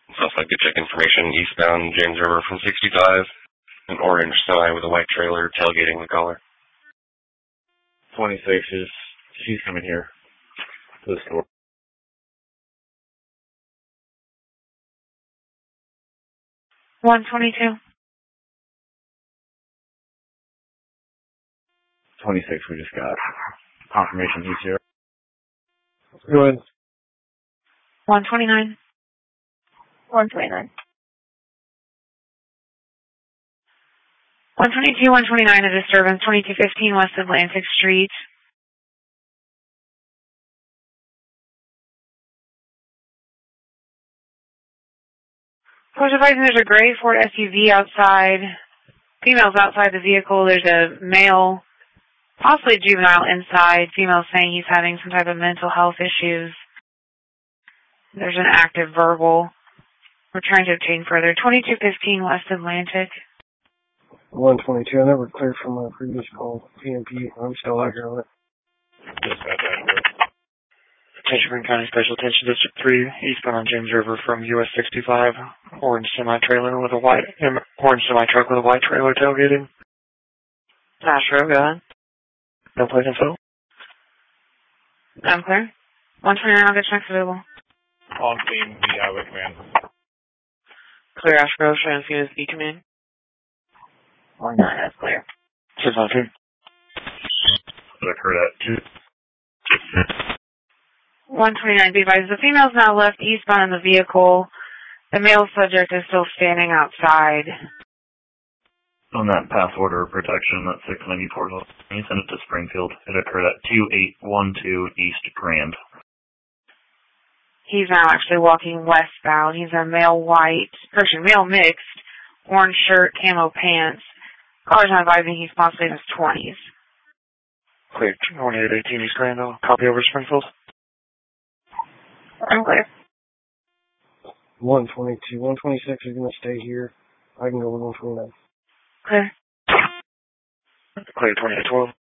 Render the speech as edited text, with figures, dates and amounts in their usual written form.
Suspect could check information eastbound James River from 65. An orange semi with a white trailer tailgating the caller. 26 she's coming here to the store. 122. 26, we just got confirmation he's here. Go ahead. 129. 129. 122, 129, a disturbance, 2215 West Atlantic Street. Police advising there's a gray Ford SUV outside. Female's outside the vehicle. There's a male, possibly juvenile, inside. Female saying he's having some type of mental health issues. There's an active verbal. We're trying to obtain further. 2215 West Atlantic. 122. I never cleared from my previous call. PMP. I'm still out here on it. Attention Green County Special Attention District 3, eastbound on James River from US 65. Orange semi-trailer with a white, orange semi-truck with a white trailer tailgating. Astro, go ahead. No plate info. I'm clear. 129, I'll get checks available. On scene, the highway command. Clear, Astro, Transfuse is B command. 19, that's clear. 612. That occurred at 2. 129, be advised. The female's now left eastbound in the vehicle. The male subject is still standing outside. On that path order of protection, that's 694. You send it to Springfield. It occurred at 2812 East Grand. He's now actually walking westbound. He's a male male mixed, orange shirt, camo pants. Caller's not advising he's possibly in his 20s. Clear. 2818 East Grand. Copy over Springfield. I'm clear. 122. 126 is going to stay here. I can go with 129. Clear. Clear 2812.